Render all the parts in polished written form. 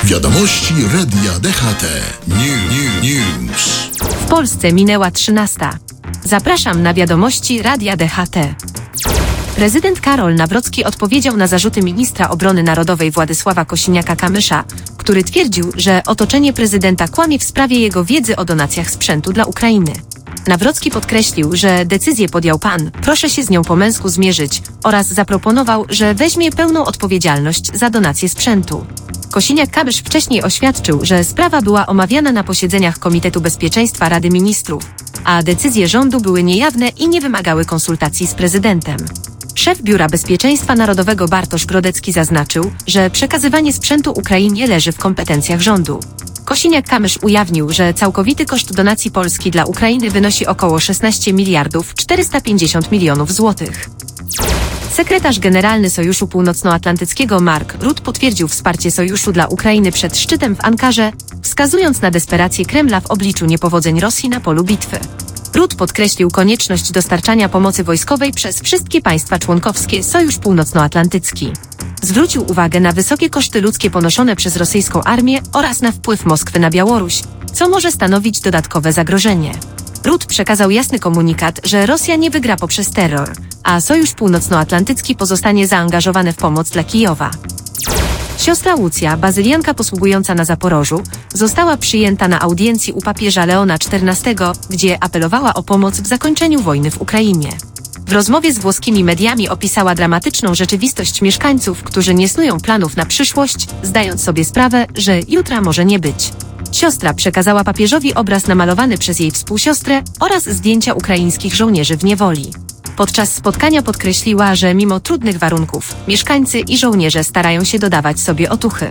Wiadomości Radia DHT. News. W Polsce minęła 13. Zapraszam na wiadomości Radia DHT. Prezydent Karol Nawrocki odpowiedział na zarzuty ministra obrony narodowej Władysława Kosiniaka-Kamysza, który twierdził, że otoczenie prezydenta kłamie w sprawie jego wiedzy o donacjach sprzętu dla Ukrainy. Nawrocki podkreślił, że decyzję podjął pan, proszę się z nią po męsku zmierzyć, oraz zaproponował, że weźmie pełną odpowiedzialność za donację sprzętu. Kosiniak-Kamysz wcześniej oświadczył, że sprawa była omawiana na posiedzeniach Komitetu Bezpieczeństwa Rady Ministrów, a decyzje rządu były niejawne i nie wymagały konsultacji z prezydentem. Szef Biura Bezpieczeństwa Narodowego Bartosz Grodecki zaznaczył, że przekazywanie sprzętu Ukrainie leży w kompetencjach rządu. Kosiniak-Kamysz ujawnił, że całkowity koszt donacji Polski dla Ukrainy wynosi około 16 miliardów 450 milionów złotych. Sekretarz generalny Sojuszu Północnoatlantyckiego Mark Rutte potwierdził wsparcie Sojuszu dla Ukrainy przed szczytem w Ankarze, wskazując na desperację Kremla w obliczu niepowodzeń Rosji na polu bitwy. Rutte podkreślił konieczność dostarczania pomocy wojskowej przez wszystkie państwa członkowskie Sojusz Północnoatlantycki. Zwrócił uwagę na wysokie koszty ludzkie ponoszone przez rosyjską armię oraz na wpływ Moskwy na Białoruś, co może stanowić dodatkowe zagrożenie. Rutte przekazał jasny komunikat, że Rosja nie wygra poprzez terror, a Sojusz Północnoatlantycki pozostanie zaangażowany w pomoc dla Kijowa. Siostra Łucja, bazylianka posługująca na Zaporożu, została przyjęta na audiencji u papieża Leona XIV, gdzie apelowała o pomoc w zakończeniu wojny w Ukrainie. W rozmowie z włoskimi mediami opisała dramatyczną rzeczywistość mieszkańców, którzy nie snują planów na przyszłość, zdając sobie sprawę, że jutra może nie być. Siostra przekazała papieżowi obraz namalowany przez jej współsiostrę oraz zdjęcia ukraińskich żołnierzy w niewoli. Podczas spotkania podkreśliła, że mimo trudnych warunków, mieszkańcy i żołnierze starają się dodawać sobie otuchy.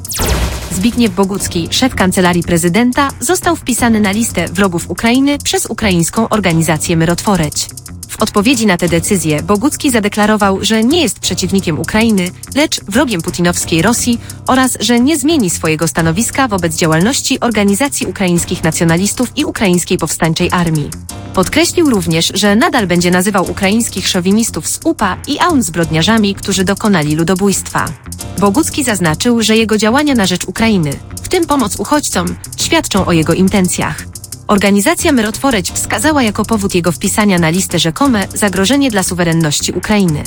Zbigniew Bogucki, szef Kancelarii Prezydenta, został wpisany na listę wrogów Ukrainy przez ukraińską organizację Myrotworeć. W odpowiedzi na tę decyzję Bogucki zadeklarował, że nie jest przeciwnikiem Ukrainy, lecz wrogiem putinowskiej Rosji oraz że nie zmieni swojego stanowiska wobec działalności organizacji ukraińskich nacjonalistów i ukraińskiej powstańczej armii. Podkreślił również, że nadal będzie nazywał ukraińskich szowinistów z UPA i AUN zbrodniarzami, którzy dokonali ludobójstwa. Bogucki zaznaczył, że jego działania na rzecz Ukrainy, w tym pomoc uchodźcom, świadczą o jego intencjach. Organizacja Myrotworeć wskazała jako powód jego wpisania na listę rzekome zagrożenie dla suwerenności Ukrainy.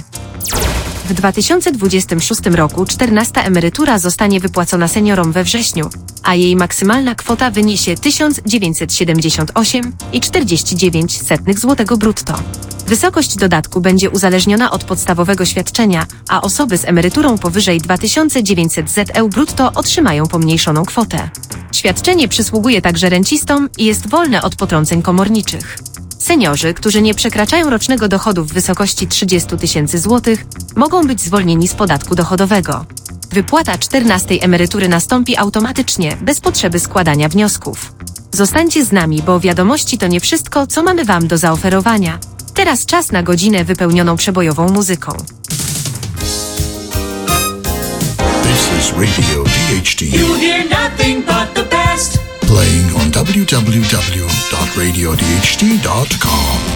W 2026 roku 14. emerytura zostanie wypłacona seniorom we wrześniu, a jej maksymalna kwota wyniesie 1978,49 zł brutto. Wysokość dodatku będzie uzależniona od podstawowego świadczenia, a osoby z emeryturą powyżej 2900 zł brutto otrzymają pomniejszoną kwotę. Świadczenie przysługuje także rencistom i jest wolne od potrąceń komorniczych. Seniorzy, którzy nie przekraczają rocznego dochodu w wysokości 30 000 złotych, mogą być zwolnieni z podatku dochodowego. Wypłata 14. emerytury nastąpi automatycznie, bez potrzeby składania wniosków. Zostańcie z nami, bo wiadomości to nie wszystko, co mamy Wam do zaoferowania. Teraz czas na godzinę wypełnioną przebojową muzyką. This is Radio DHT. You hear nothing but the best. Playing on www.radiodht.com.